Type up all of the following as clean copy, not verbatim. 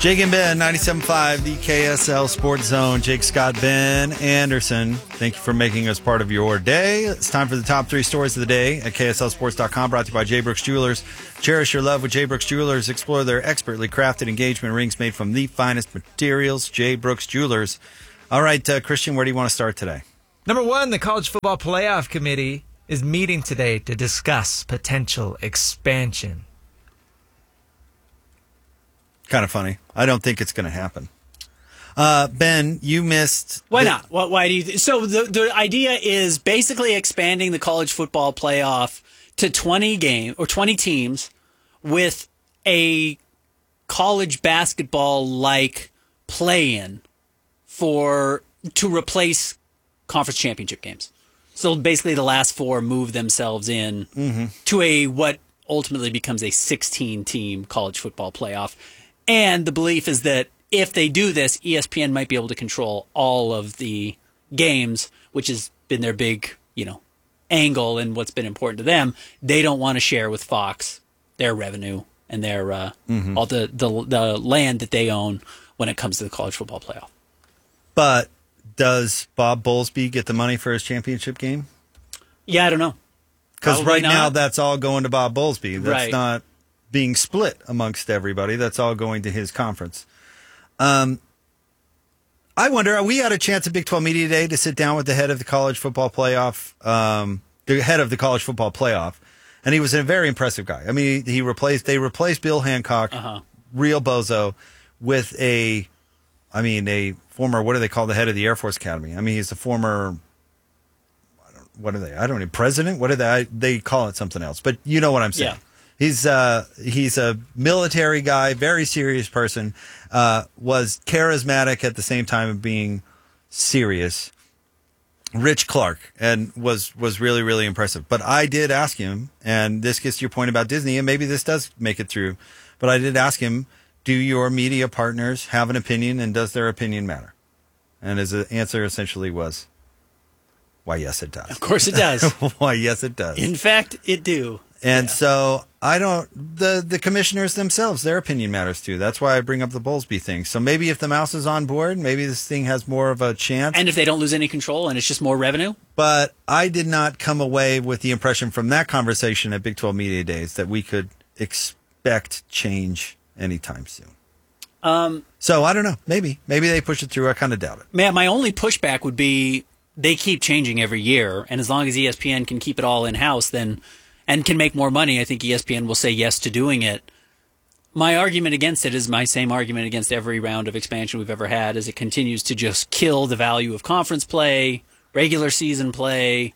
Jake and Ben, 97.5, the KSL Sports Zone. Jake, Scott, Ben Anderson, thank you for making us part of your day. It's time for the top three stories of the day at KSLSports.com, brought to you by J. Brooks Jewelers. Cherish your love with J. Brooks Jewelers. Explore their expertly crafted engagement rings made from the finest materials. J. Brooks Jewelers. All right, Christian, where do you want to start today? Number one, the College Football Playoff Committee is meeting today to discuss potential expansion. Kind of funny. I don't think it's going to happen. Ben, you missed. Why not? Why do you? So the idea is basically expanding the college football playoff to 20 teams with a college basketball like play-in to replace conference championship games. So basically, the last four move themselves in to what ultimately becomes a 16-team college football playoff. And the belief is that if they do this, ESPN might be able to control all of the games, which has been their big, angle and what's been important to them. They don't want to share with Fox their revenue and their all the land that they own when it comes to the college football playoff. But does Bob Bowlesby get the money for his championship game? Yeah, I don't know. Because right now that's all going to Bob Bowlesby. That's not being split amongst everybody. That's all going to his conference. I wonder, we had a chance at Big 12 Media Day to sit down with the head of the college football playoff, and he was a very impressive guy. I mean, they replaced Bill Hancock, real bozo, with a former, what do they call the head of the Air Force Academy? I mean, he's a former, president? What do they call it something else, but you know what I'm saying. Yeah. He's a military guy, very serious person, was charismatic at the same time of being serious. Rich Clark, and was really, really impressive. But I did ask him, and this gets to your point about Disney, and maybe this does make it through, but I did ask him, do your media partners have an opinion, and does their opinion matter? And his answer essentially was, why, yes, it does. Of course it does. Why, yes, it does. In fact, it do. And so the commissioners themselves, their opinion matters too. That's why I bring up the Bowlesby thing. So maybe if the Mouse is on board, maybe this thing has more of a chance. And if they don't lose any control and it's just more revenue? But I did not come away with the impression from that conversation at Big 12 Media Days that we could expect change anytime soon. So I don't know. Maybe they push it through. I kind of doubt it. Man, my only pushback would be they keep changing every year. And as long as ESPN can keep it all in-house, and can make more money, I think ESPN will say yes to doing it. My argument against it is my same argument against every round of expansion we've ever had, is it continues to just kill the value of conference play, regular season, or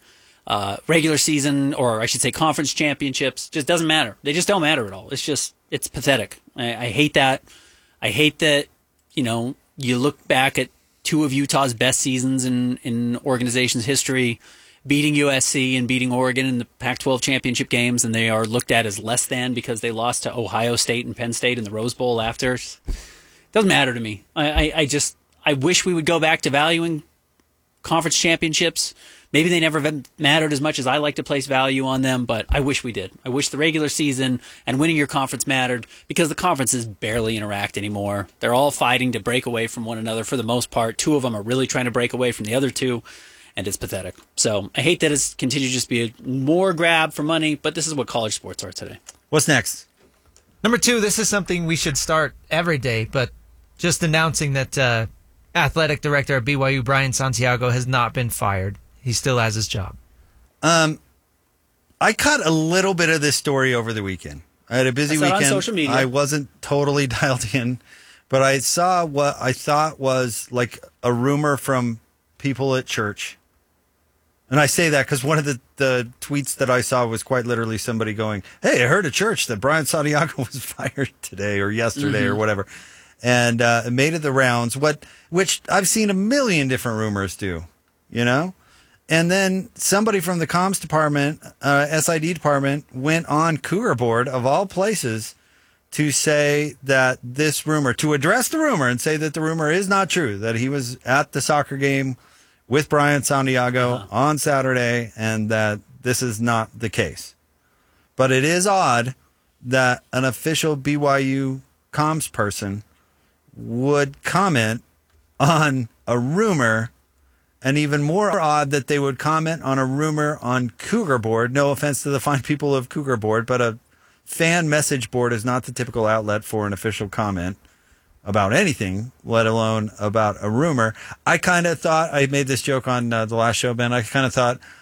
I should say conference championships. Just doesn't matter. They just don't matter at all. It's pathetic. I hate that. I hate that, you look back at two of Utah's best seasons in organization's history, beating USC and beating Oregon in the Pac-12 championship games, and they are looked at as less than because they lost to Ohio State and Penn State in the Rose Bowl after. It doesn't matter to me. I wish we would go back to valuing conference championships. Maybe they never mattered as much as I like to place value on them, but I wish we did. I wish the regular season and winning your conference mattered, because the conferences barely interact anymore. They're all fighting to break away from one another for the most part. Two of them are really trying to break away from the other two. And it's pathetic. So I hate that it's continued to just be a more grab for money, but this is what college sports are today. What's next? Number two, this is something we should start every day, but just announcing that athletic director at BYU, Brian Santiago, has not been fired. He still has his job. I caught a little bit of this story over the weekend. I had a busy weekend. On social media. I wasn't totally dialed in, but I saw what I thought was like a rumor from people at church. And I say that because one of the tweets that I saw was quite literally somebody going, hey, I heard at church that Brian Santiago was fired today or yesterday or whatever. And it made it the rounds, which I've seen a million different rumors do, And then somebody from the comms department, SID department, went on Cougar Board, of all places, to say that this rumor, to address the rumor and say that the rumor is not true, that he was at the soccer game with Brian Santiago on Saturday, and that this is not the case. But it is odd that an official BYU comms person would comment on a rumor, and even more odd that they would comment on a rumor on Cougar Board. No offense to the fine people of Cougar Board, but a fan message board is not the typical outlet for an official comment about anything, let alone about a rumor. I kind of thought, I made this joke on the last show, Ben, I kind of thought,